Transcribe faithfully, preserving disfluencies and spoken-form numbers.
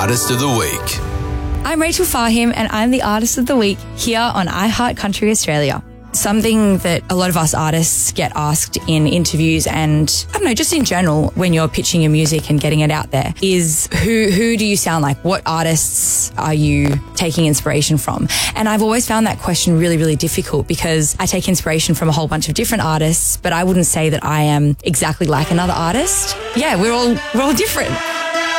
Artist of the Week. I'm Rachel Fahim and I'm the Artist of the Week here on iHeart Country Australia. Something that a lot of us artists get asked in interviews and, I don't know, just in general when you're pitching your music and getting it out there is who who do you sound like? What artists are you taking inspiration from? And I've always found that question really, really difficult because I take inspiration from a whole bunch of different artists, but I wouldn't say that I am exactly like another artist. Yeah, we're all we're all different.